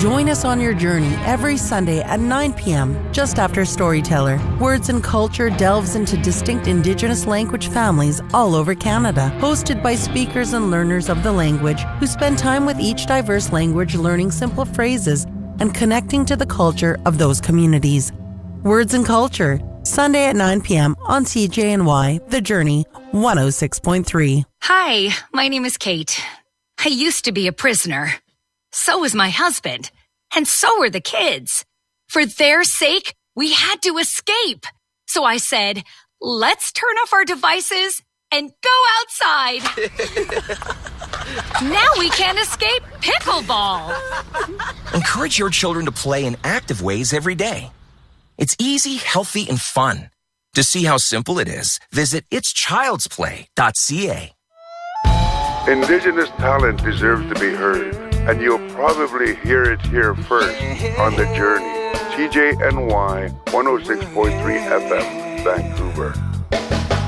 Join us on your journey every Sunday at 9 p.m. just after Storyteller. Words and Culture delves into distinct Indigenous language families all over Canada, hosted by speakers and learners of the language who spend time with each diverse language learning simple phrases and connecting to the culture of those communities. Words and Culture, Sunday at 9 p.m. on CJNY, The Journey, 106.3. Hi, my name is Kate. I used to be a prisoner. So was my husband. And so were the kids. For their sake, we had to escape. So I said, let's turn off our devices and go outside. Now we can't escape pickleball. Encourage your children to play in active ways every day. It's easy, healthy, and fun. To see how simple it is, visit itschildsplay.ca. Indigenous talent deserves to be heard, and you'll probably hear it here first on The Journey, CJNY 106.3 FM, Vancouver.